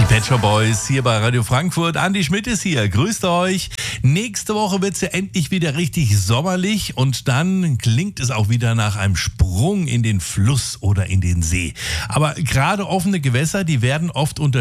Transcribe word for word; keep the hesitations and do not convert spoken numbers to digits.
Pet Shop Boys hier bei Radio Frankfurt. Andi Schmidt ist hier. Grüßt euch. Nächste Woche wird es ja endlich wieder richtig sommerlich und dann klingt es auch wieder nach einem Sprung in den Fluss oder in den See. Aber gerade offene Gewässer, die werden oft unter